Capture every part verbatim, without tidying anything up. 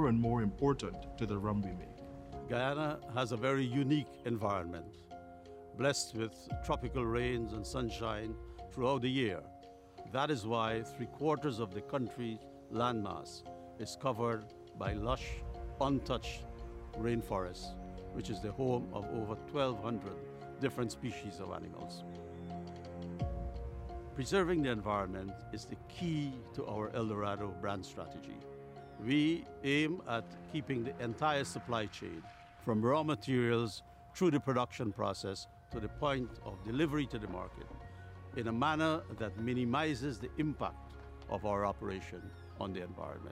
and more important to the rum we make. Guyana has a very unique environment, blessed with tropical rains and sunshine throughout the year. That is why three quarters of the country's landmass is covered by lush, untouched rainforests, which is the home of over twelve hundred different species of animals. Preserving the environment is the key to our El Dorado brand strategy. We aim at keeping the entire supply chain, from raw materials through the production process to the point of delivery to the market, in a manner that minimizes the impact of our operation on the environment.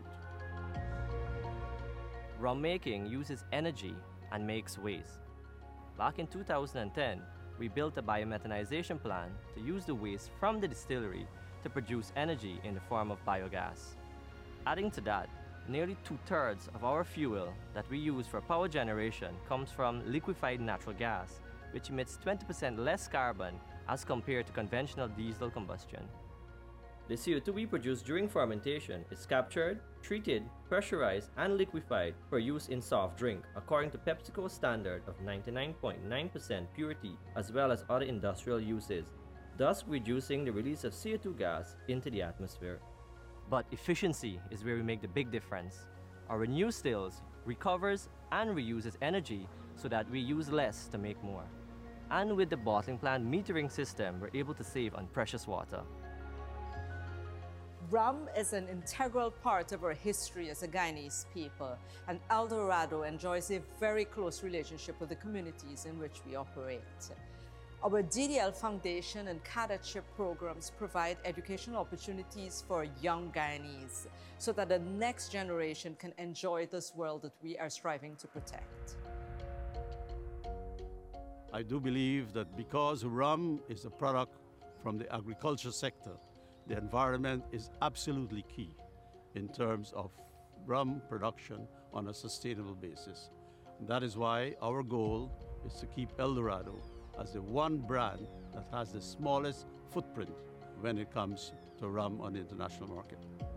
Rum making uses energy and makes waste. Back in two thousand ten, we built a biomethanization plant to use the waste from the distillery to produce energy in the form of biogas. Adding to that, nearly two-thirds of our fuel that we use for power generation comes from liquefied natural gas, which emits twenty percent less carbon as compared to conventional diesel combustion. The C O two we produce during fermentation is captured, treated, pressurized, and liquefied for use in soft drink according to PepsiCo's standard of ninety-nine point nine percent purity, as well as other industrial uses, thus reducing the release of C O two gas into the atmosphere. But efficiency is where we make the big difference. Our new stills recovers and reuses energy so that we use less to make more. And with the bottling plant metering system, we're able to save on precious water. Rum is an integral part of our history as a Guyanese people, and El Dorado enjoys a very close relationship with the communities in which we operate. Our D D L Foundation and cadetship programs provide educational opportunities for young Guyanese so that the next generation can enjoy this world that we are striving to protect. I do believe that because rum is a product from the agriculture sector, the environment is absolutely key in terms of rum production on a sustainable basis. And that is why our goal is to keep El Dorado as the one brand that has the smallest footprint when it comes to rum on the international market.